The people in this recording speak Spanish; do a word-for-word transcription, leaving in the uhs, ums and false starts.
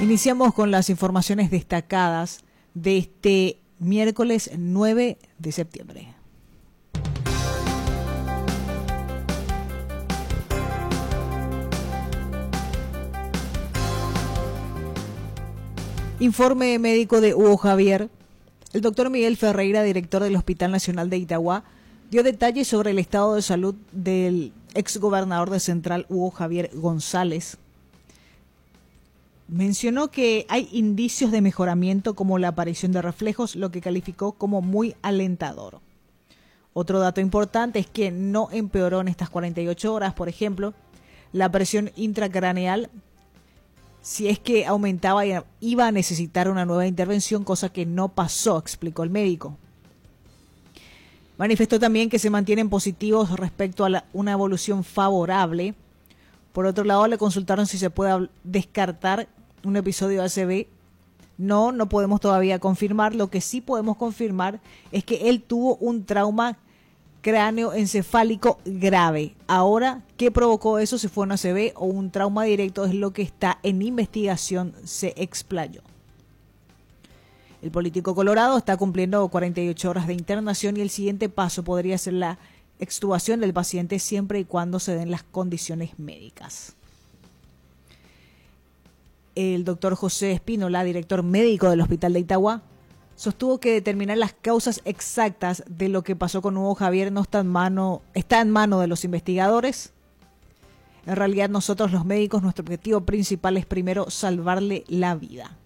Iniciamos con las informaciones destacadas de este miércoles nueve de septiembre. Informe médico de Hugo Javier. El doctor Miguel Ferreira, director del Hospital Nacional de Itagua, dio detalles sobre el estado de salud del exgobernador de Central, Hugo Javier González. Mencionó que hay indicios de mejoramiento como la aparición de reflejos, lo que calificó como muy alentador. Otro dato importante es que no empeoró en estas cuarenta y ocho horas, por ejemplo, la presión intracraneal. Si es que aumentaba, iba a necesitar una nueva intervención, cosa que no pasó, explicó el médico. Manifestó también que se mantienen positivos respecto a la, una evolución favorable. Por otro lado, le consultaron si se puede descartar un episodio de A C V. No, no podemos todavía confirmar. Lo que sí podemos confirmar es que él tuvo un trauma cráneoencefálico grave. Ahora, ¿qué provocó eso? Si fue un A C V o un trauma directo, es lo que está en investigación, se explayó. El político colorado está cumpliendo cuarenta y ocho horas de internación y el siguiente paso podría ser la extubación del paciente siempre y cuando se den las condiciones médicas. El doctor José Espínola, director médico del Hospital de Itagua, sostuvo que determinar las causas exactas de lo que pasó con Hugo Javier no está en mano, está en mano de los investigadores. En realidad, nosotros los médicos, nuestro objetivo principal es primero salvarle la vida.